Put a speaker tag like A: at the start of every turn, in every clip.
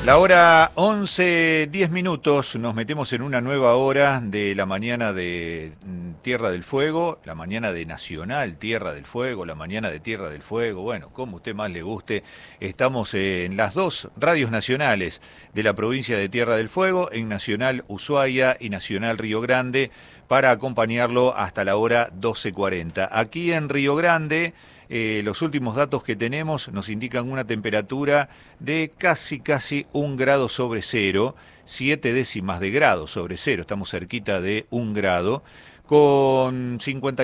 A: La hora 11:10, nos metemos en una nueva hora de la mañana de Tierra del Fuego, la mañana de Nacional Tierra del Fuego, la mañana de Tierra del Fuego, bueno, como usted más le guste. Estamos en las dos radios nacionales de la provincia de Tierra del Fuego, en Nacional Ushuaia y Nacional Río Grande, para acompañarlo hasta la hora 12:40. Aquí en Río Grande, los últimos datos que tenemos nos indican una temperatura de casi 1 grado sobre cero, 7 décimas de grado sobre cero, estamos cerquita de 1 grado, con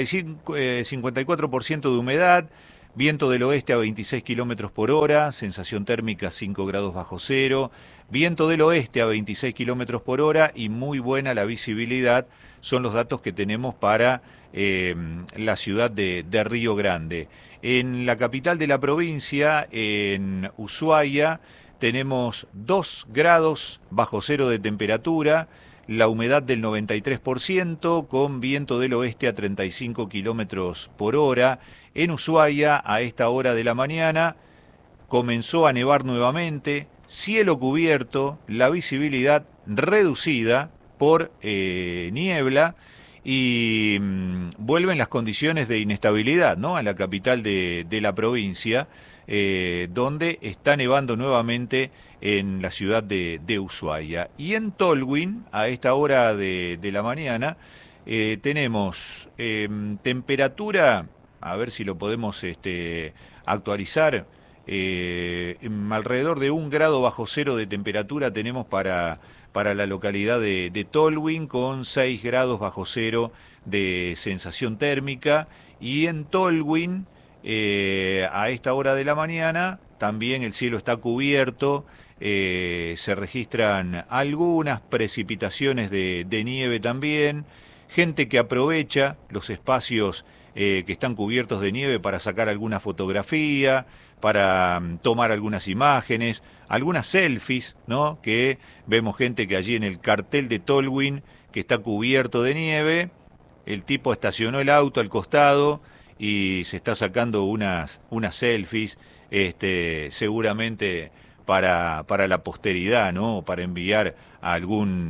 A: 54% de humedad, viento del oeste a 26 kilómetros por hora, sensación térmica 5 grados bajo cero, viento del oeste a 26 kilómetros por hora y muy buena la visibilidad, son los datos que tenemos para la ciudad de Río Grande. En la capital de la provincia, en Ushuaia, tenemos 2 grados bajo cero de temperatura, la humedad del 93%, con viento del oeste a 35 kilómetros por hora. En Ushuaia, a esta hora de la mañana, comenzó a nevar nuevamente, cielo cubierto, la visibilidad reducida por niebla, y vuelven las condiciones de inestabilidad, ¿no?, a la capital de la provincia, donde está nevando nuevamente en la ciudad de Ushuaia. Y en Tolwyn, a esta hora de la mañana, tenemos temperatura, a ver si lo podemos actualizar, alrededor de 1 grado bajo cero de temperatura tenemos para la localidad de Tolwyn, con 6 grados bajo cero de sensación térmica. Y en Tolwyn, a esta hora de la mañana, también el cielo está cubierto, se registran algunas precipitaciones de nieve también, gente que aprovecha los espacios que están cubiertos de nieve para sacar alguna fotografía, para tomar algunas imágenes, algunas selfies, ¿no?, que vemos gente que allí en el cartel de Tolwyn, que está cubierto de nieve, el tipo estacionó el auto al costado y se está sacando unas selfies, seguramente para la posteridad, ¿no?, para enviar a algún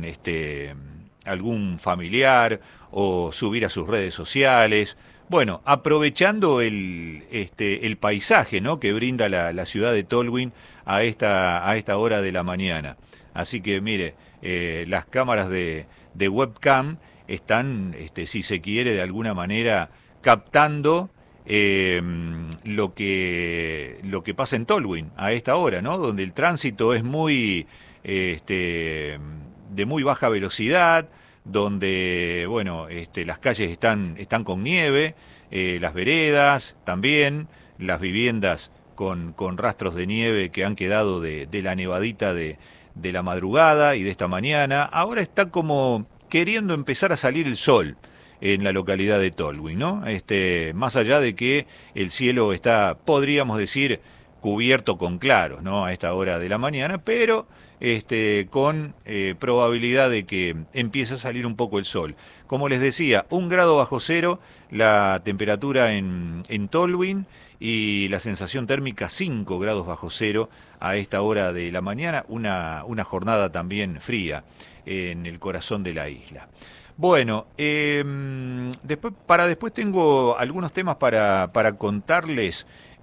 A: familiar o subir a sus redes sociales. Bueno, aprovechando el paisaje, ¿no?, que brinda la ciudad de Tolwyn a esta hora de la mañana. Así que mire, las cámaras de webcam están, si se quiere, de alguna manera captando lo que pasa en Tolwyn a esta hora, ¿no?, donde el tránsito es muy de muy baja velocidad, donde, bueno, las calles están con nieve, las veredas también, las viviendas con rastros de nieve que han quedado de la nevadita de la madrugada y de esta mañana. Ahora está como queriendo empezar a salir el sol en la localidad de Tolwyn, ¿no? Más allá de que el cielo está, podríamos decir, cubierto con claros, ¿no?, a esta hora de la mañana, pero con probabilidad de que empiece a salir un poco el sol. Como les decía, 1 grado bajo cero la temperatura en Tolwyn y la sensación térmica 5 grados bajo cero a esta hora de la mañana, una jornada también fría en el corazón de la isla. Bueno, después tengo algunos temas para contarles,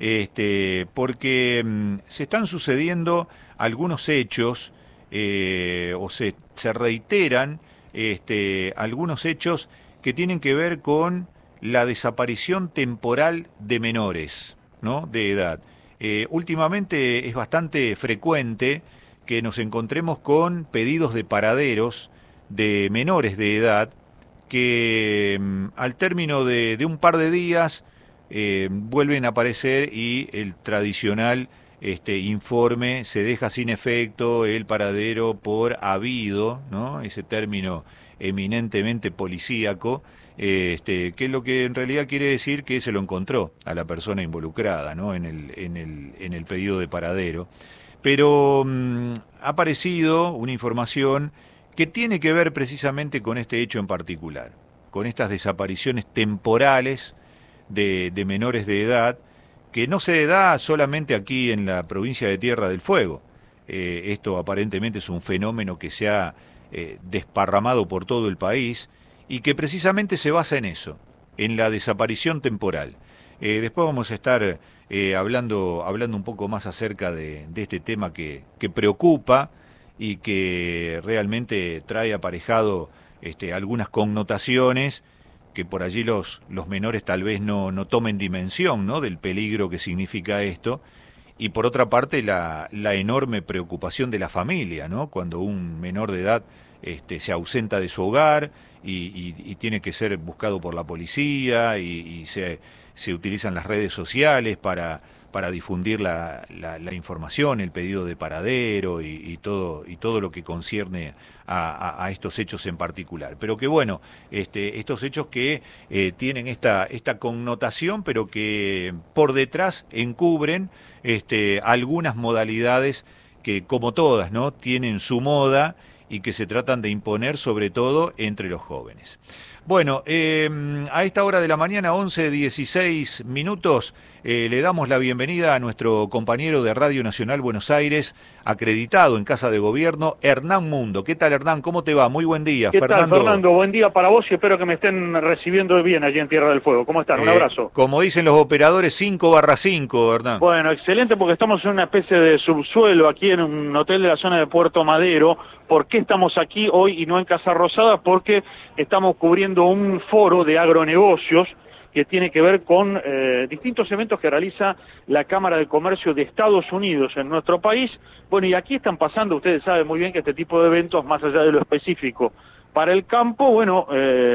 A: porque se están sucediendo algunos hechos, o se reiteran algunos hechos que tienen que ver con la desaparición temporal de menores, ¿no?, de edad. Últimamente es bastante frecuente que nos encontremos con pedidos de paraderos de menores de edad que al término de un par de días vuelven a aparecer y el tradicional informe se deja sin efecto, el paradero por habido, ¿no?, ese término eminentemente policíaco, que es lo que en realidad quiere decir que se lo encontró a la persona involucrada, ¿no?, en el pedido de paradero. Pero ha aparecido una información que tiene que ver precisamente con este hecho en particular, con estas desapariciones temporales de menores de edad, que no se da solamente aquí en la provincia de Tierra del Fuego. esto aparentemente es un fenómeno que se ha desparramado por todo el país y que precisamente se basa en eso, en la desaparición temporal. Después vamos a estar hablando un poco más acerca de este tema que preocupa y que realmente trae aparejado algunas connotaciones que por allí los menores tal vez no tomen dimensión, ¿no?, del peligro que significa esto. Y por otra parte la enorme preocupación de la familia, ¿no?, cuando un menor de edad se ausenta de su hogar y tiene que ser buscado por la policía y se utilizan las redes sociales para difundir la información, el pedido de paradero y todo lo que concierne a estos hechos en particular. Pero que bueno, estos hechos que tienen esta connotación, pero que por detrás encubren algunas modalidades que, como todas, ¿no?, tienen su moda y que se tratan de imponer sobre todo entre los jóvenes. Bueno, a esta hora de la mañana, 11:16, le damos la bienvenida a nuestro compañero de Radio Nacional Buenos Aires, acreditado en Casa de Gobierno, Hernán Mundo. ¿Qué tal, Hernán? ¿Cómo te va? Muy buen día, Fernando.
B: ¿Qué tal, Fernando? Buen día para vos y espero que me estén recibiendo bien allí en Tierra del Fuego. ¿Cómo están? Un abrazo.
A: Como dicen los operadores, 5/5, Hernán.
B: Bueno, excelente, porque estamos en una especie de subsuelo aquí en un hotel de la zona de Puerto Madero. ¿Por qué estamos aquí hoy y no en Casa Rosada? Porque estamos cubriendo un foro de agronegocios que tiene que ver con distintos eventos que realiza la Cámara de Comercio de Estados Unidos en nuestro país. Bueno, y aquí están pasando, ustedes saben muy bien que este tipo de eventos, más allá de lo específico para el campo, bueno,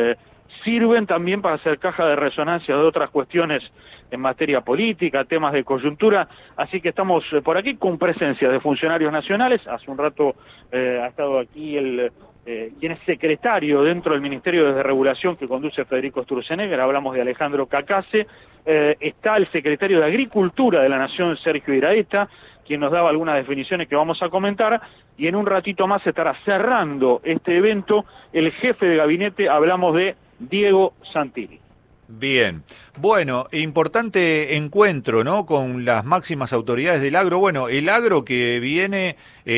B: sirven también para hacer caja de resonancia de otras cuestiones en materia política, temas de coyuntura, así que estamos por aquí con presencia de funcionarios nacionales. Hace un rato ha estado aquí quien es secretario dentro del Ministerio de Desregulación que conduce Federico Sturzenegger, hablamos de Alejandro Cacase, está el secretario de Agricultura de la Nación, Sergio Iraeta, quien nos daba algunas definiciones que vamos a comentar, y en un ratito más estará cerrando este evento el jefe de gabinete, hablamos de Diego Santilli.
A: Bien, bueno, importante encuentro, ¿no?, con las máximas autoridades del agro. Bueno, el agro que viene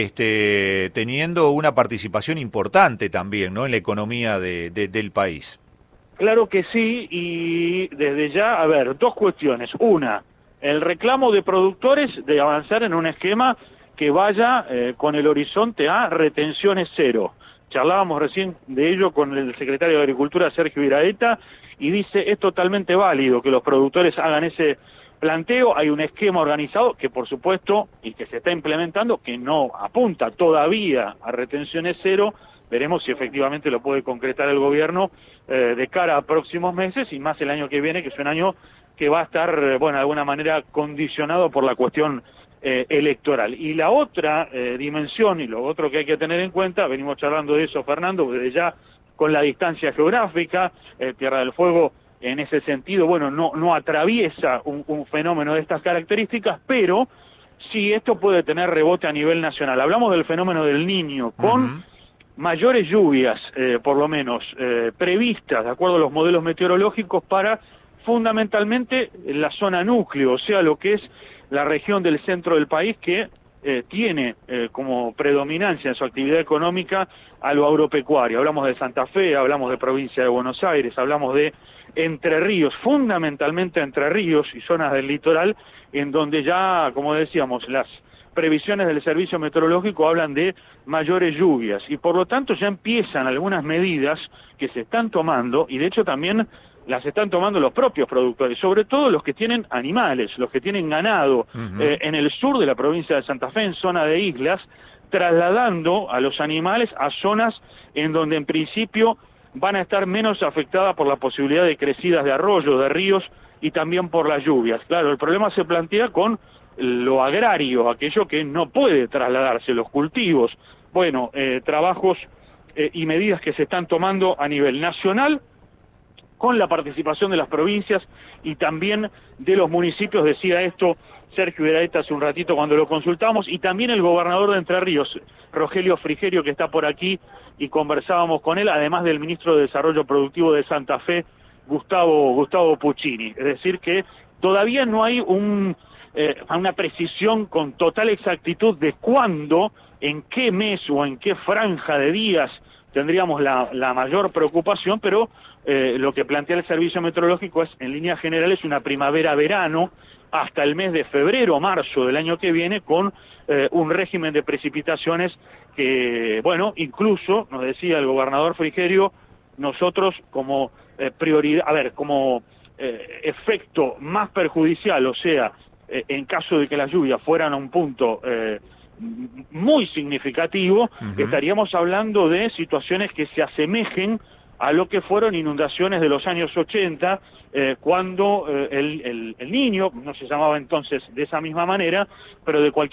A: teniendo una participación importante también, ¿no?, en la economía del país.
B: Claro que sí, y desde ya, a ver, dos cuestiones. Una, el reclamo de productores de avanzar en un esquema que vaya con el horizonte a retenciones cero. Charlábamos recién de ello con el secretario de Agricultura, Sergio Iraeta, y dice, es totalmente válido que los productores hagan ese planteo. Hay un esquema organizado que, por supuesto, y que se está implementando, que no apunta todavía a retenciones cero. Veremos si efectivamente lo puede concretar el gobierno de cara a próximos meses, y más el año que viene, que es un año que va a estar, bueno, de alguna manera condicionado por la cuestión electoral. Y la otra dimensión, y lo otro que hay que tener en cuenta, venimos charlando de eso, Fernando, desde ya con la distancia geográfica, Tierra del Fuego en ese sentido, bueno, no atraviesa un fenómeno de estas características, pero sí esto puede tener rebote a nivel nacional. Hablamos del fenómeno del Niño, con mayores lluvias, por lo menos, previstas, de acuerdo a los modelos meteorológicos, para fundamentalmente la zona núcleo, o sea, lo que es la región del centro del país, que tiene como predominancia en su actividad económica a lo agropecuario. Hablamos de Santa Fe, hablamos de provincia de Buenos Aires, hablamos de Entre Ríos, fundamentalmente Entre Ríos y zonas del litoral, en donde ya, como decíamos, las previsiones del servicio meteorológico hablan de mayores lluvias, y por lo tanto ya empiezan algunas medidas que se están tomando, y de hecho también las están tomando los propios productores, sobre todo los que tienen animales, los que tienen ganado, en el sur de la provincia de Santa Fe, en zona de islas, trasladando a los animales a zonas en donde en principio van a estar menos afectadas por la posibilidad de crecidas de arroyos, de ríos, y también por las lluvias. Claro, el problema se plantea con lo agrario, aquello que no puede trasladarse, los cultivos. Bueno, trabajos y medidas que se están tomando a nivel nacional, con la participación de las provincias y también de los municipios. Decía esto Sergio Iraeta hace un ratito cuando lo consultamos, y también el gobernador de Entre Ríos, Rogelio Frigerio, que está por aquí, y conversábamos con él, además del ministro de Desarrollo Productivo de Santa Fe, Gustavo Puccini. Es decir que todavía no hay un a una precisión con total exactitud de cuándo, en qué mes o en qué franja de días tendríamos la mayor preocupación, pero lo que plantea el Servicio Meteorológico es, en líneas generales, una primavera-verano hasta el mes de febrero o marzo del año que viene, con un régimen de precipitaciones que, bueno, incluso, nos decía el gobernador Frigerio, nosotros como prioridad, como efecto más perjudicial, o sea, en caso de que las lluvias fueran a un punto muy significativo, estaríamos hablando de situaciones que se asemejen a lo que fueron inundaciones de los años 80, cuando el Niño, no se llamaba entonces de esa misma manera, pero de cualquier